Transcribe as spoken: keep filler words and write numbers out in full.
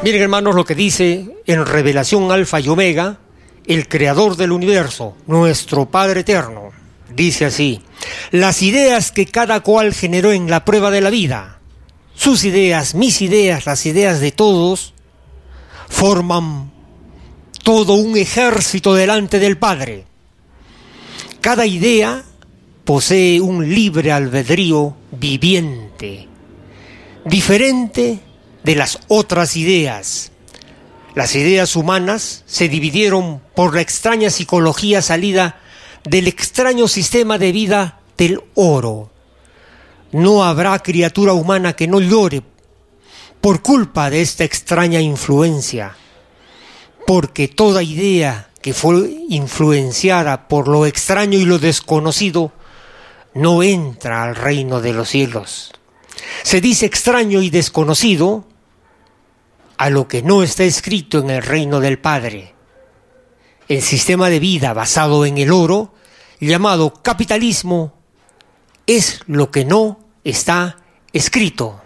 Miren, hermanos, lo que dice en Revelación Alfa y Omega, el creador del universo, nuestro Padre eterno. Dice así: las ideas que cada cual generó en la prueba de la vida, sus ideas, mis ideas, las ideas de todos, forman todo un ejército delante del Padre. Cada idea posee un libre albedrío viviente, diferente de las otras ideas. Las ideas humanas se dividieron por la extraña psicología salida del extraño sistema de vida del oro. No habrá criatura humana que no llore por culpa de esta extraña influencia, porque toda idea que fue influenciada por lo extraño y lo desconocido no entra al reino de los cielos. Se dice extraño y desconocido a lo que no está escrito en el reino del Padre. El sistema de vida basado en el oro, llamado capitalismo, es lo que no está escrito.